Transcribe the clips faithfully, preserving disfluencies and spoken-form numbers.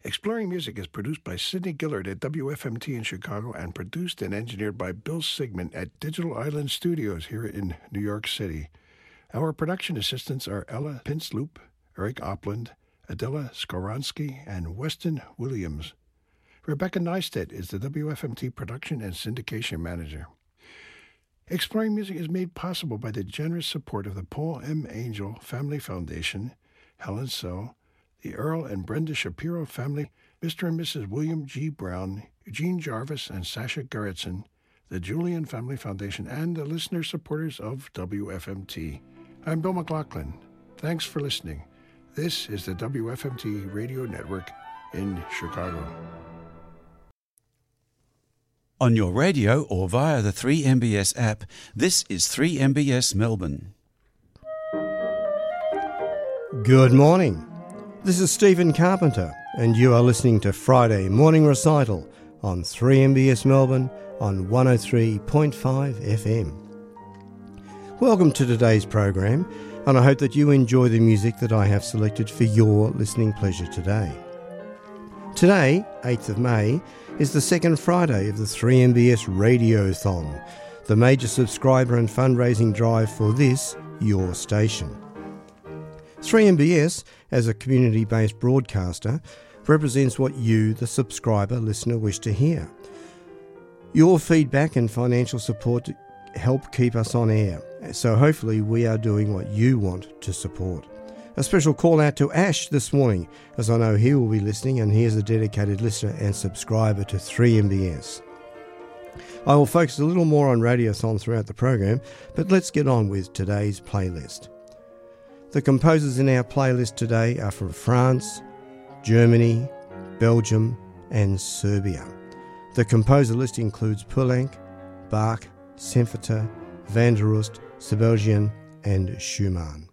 Exploring Music is produced by Sidney Gillard at W F M T in Chicago and produced and engineered by Bill Sigmund at Digital Island Studios here in New York City. Our production assistants are Ella Pinsloop, Eric Opland, Adela Skoronsky, and Weston Williams. Rebecca Neistat is the W F M T production and syndication manager. Exploring Music is made possible by the generous support of the Paul M. Angel Family Foundation, Helen So, the Earl and Brenda Shapiro family, Mister and Missus William G. Brown, Eugene Jarvis, and Sasha Gerritsen, the Julian Family Foundation, and the listener supporters of W F M T. I'm Bill McLaughlin. Thanks for listening. This is the W F M T Radio Network in Chicago. On your radio or via the three M B S app, this is three M B S Melbourne. Good morning. This is Stephen Carpenter, and you are listening to Friday Morning Recital on three M B S Melbourne on one oh three point five F M. Welcome to today's program, and I hope that you enjoy the music that I have selected for your listening pleasure today. Today, eighth of May, is the second Friday of the three M B S Radiothon, the major subscriber and fundraising drive for this, your station. three M B S, as a community-based broadcaster, represents what you, the subscriber listener, wish to hear. Your feedback and financial support help keep us on air, so hopefully we are doing what you want to support. A special call out to Ash this morning, as I know he will be listening, and he is a dedicated listener and subscriber to three M B S. I will focus a little more on Radiothon throughout the program, but let's get on with today's playlist. The composers in our playlist today are from France, Germany, Belgium and Serbia. The composer list includes Poulenc, Bach, Senfter, Van der Rust, Sibelius and Schumann.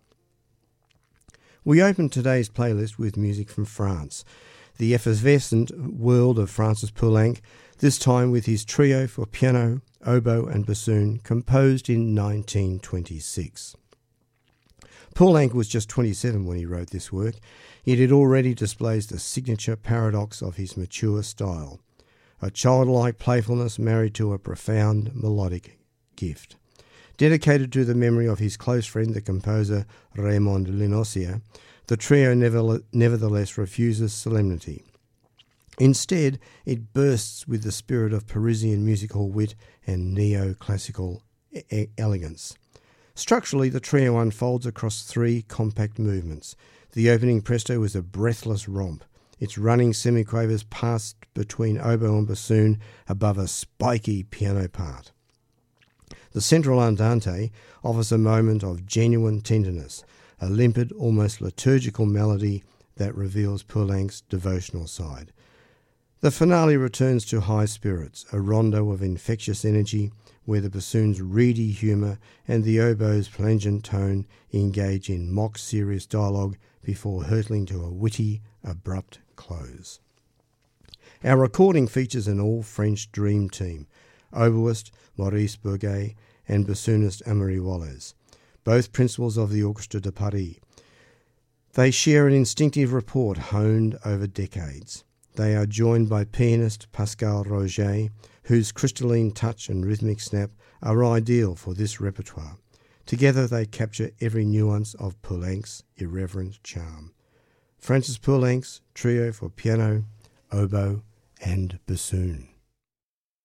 We open today's playlist with music from France, the effervescent world of Francis Poulenc, this time with his trio for piano, oboe and bassoon, composed in nineteen twenty-six. Poulenc was just twenty-seven when he wrote this work, yet it already displays the signature paradox of his mature style, a childlike playfulness married to a profound melodic gift. Dedicated to the memory of his close friend, the composer Raymond Lenossier, the trio never, nevertheless refuses solemnity. Instead, it bursts with the spirit of Parisian music-hall wit and neoclassical e- elegance. Structurally, the trio unfolds across three compact movements. The opening presto is a breathless romp. Its running semiquavers pass between oboe and bassoon above a spiky piano part. The central andante offers a moment of genuine tenderness, a limpid, almost liturgical melody that reveals Poulenc's devotional side. The finale returns to high spirits, a rondo of infectious energy where the bassoon's reedy humour and the oboe's plangent tone engage in mock-serious dialogue before hurtling to a witty, abrupt close. Our recording features an all-French dream team, oboist Maurice Bourget and bassoonist Amory Wallace, both principals of the Orchestre de Paris. They share an instinctive rapport honed over decades. They are joined by pianist Pascal Roger, whose crystalline touch and rhythmic snap are ideal for this repertoire. Together they capture every nuance of Poulenc's irreverent charm. Francis Poulenc's trio for piano, oboe and bassoon.